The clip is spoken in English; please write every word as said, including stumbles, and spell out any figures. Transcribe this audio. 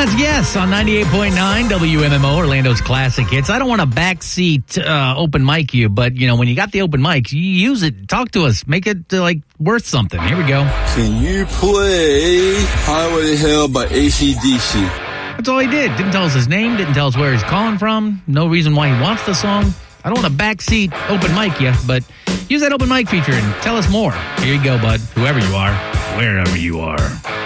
That's Yes on ninety-eight point nine W M M O, Orlando's classic hits. I don't want to backseat uh, open mic you, but, you know, when you got the open mic, you use it. Talk to us. Make it, uh, like, worth something. Here we go. Can you play Highway to Hell by A C D C? That's all he did. Didn't tell us his name. Didn't tell us where he's calling from. No reason why he wants the song. I don't want to backseat open mic you, but use that open mic feature and tell us more. Here you go, bud. Whoever you are, wherever you are.